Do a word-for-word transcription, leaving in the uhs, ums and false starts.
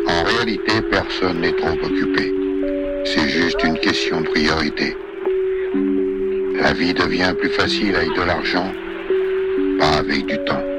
En réalité, personne n'est trop occupé. C'est juste une question de priorité. La vie devient plus facile avec de l'argent, pas avec du temps.